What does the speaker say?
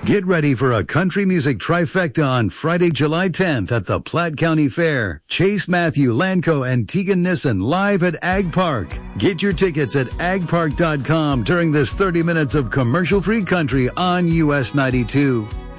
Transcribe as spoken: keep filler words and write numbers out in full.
Get ready for a country music trifecta on Friday, July tenth at the Platte County Fair. Chase Matthew, Lanco, and Tegan Nissen live at Ag Park. Get your tickets at ag park dot com during this thirty minutes of commercial-free country on U S ninety-two.